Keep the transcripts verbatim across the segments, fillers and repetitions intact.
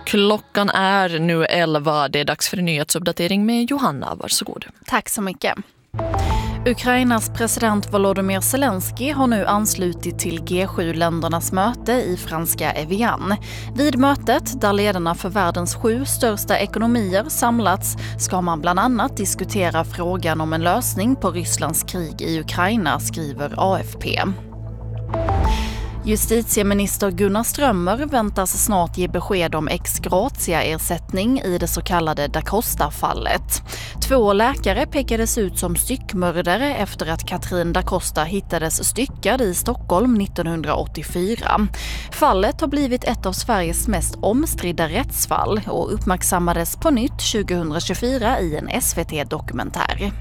Klockan är nu elva. Det är dags för en nyhetsuppdatering med Johanna. Varsågod. Tack så mycket. Ukrainas president Volodymyr Zelensky har nu anslutit till G sju-ländernas möte i franska Evian. Vid mötet, där ledarna för världens sju största ekonomier samlats, ska man bland annat diskutera frågan om en lösning på Rysslands krig i Ukraina, skriver A F P. Justitieminister Gunnar Strömmer väntas snart ge besked om ex gratia-ersättning i det så kallade Da Costa-fallet. Två läkare pekades ut som styckmördare efter att Katrin Da Costa hittades styckad i Stockholm nittonhundraåttiofyra. Fallet har blivit ett av Sveriges mest omstridda rättsfall och uppmärksammades på nytt tjugohundratjugofyra i en S V T-dokumentär.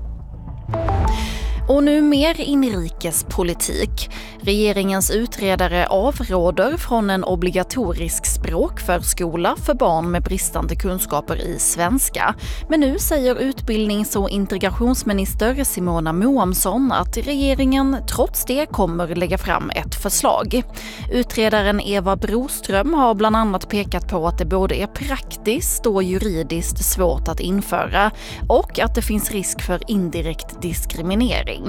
Och nu mer inrikespolitik. Regeringens utredare avråder från en obligatorisk språkförskola för barn med bristande kunskaper i svenska. Men nu säger utbildnings- och integrationsminister Simona Moamsson att regeringen trots det kommer lägga fram ett förslag. Utredaren Eva Broström har bland annat pekat på att det både är praktiskt och juridiskt svårt att införa och att det finns risk för indirekt diskriminering.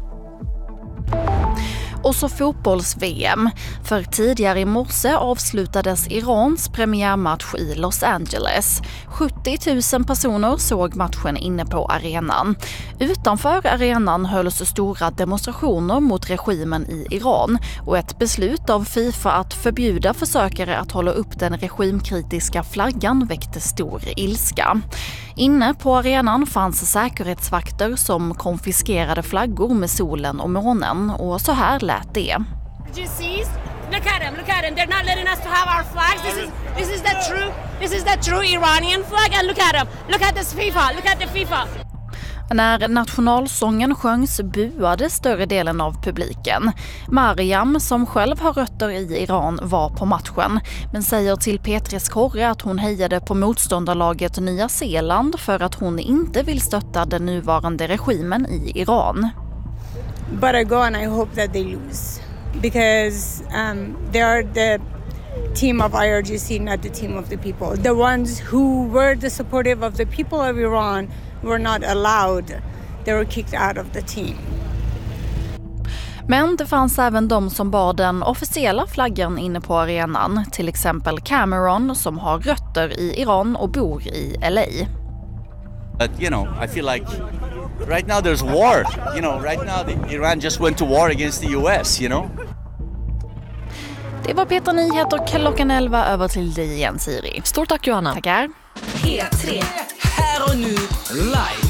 Och så fotbolls-V M. För tidigare i morse avslutades Irans premiärmatch i Los Angeles. sjuttio tusen personer såg matchen inne på arenan. Utanför arenan hölls stora demonstrationer mot regimen i Iran och ett beslut av FIFA att förbjuda försökare att hålla upp den regimkritiska flaggan väckte stor ilska. Inne på arenan fanns säkerhetsvakter som konfiskerade flaggor med solen och månen och så här lät det. Look at them, look at them. They're not letting us to have our flags. This is this is the true this is the true Iranian flag and look at them. Look at this FIFA. Look at the FIFA. När nationalsången sjöngs buade större delen av publiken. Mariam, som själv har rötter i Iran, var på matchen men säger till P tre:s Korre att hon hejade på motståndarlaget Nya Zeeland för att hon inte vill stötta den nuvarande regimen i Iran. But I go and I hope that they lose because um, they are the team of I R G C, not the team of the people. The ones who were the supportive of the people of Iran were not allowed. They were kicked out of the team. Men det fanns även de som bar den officiella flaggan inne på arenan, till exempel Cameron som har rötter i Iran och bor i L A. But you know, I feel like right now there's war. You know, right now the Iran just went to war against the U S, you know. Det var Peter Nyheter klockan elva, över till dig igen, Siri. Stort tack, Johanna. Tackar. P tre. Här och nu live.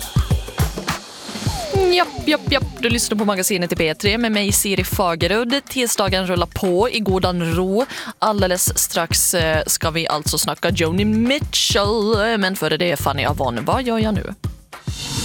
Japp, japp, japp. Du lyssnar på magasinet i P tre med mig, Siri Fagerud. Tisdagen rullar på i godan ro. Alldeles strax ska vi alltså snacka Joni Mitchell. Men före det, Fanny Avon, vad gör jag nu?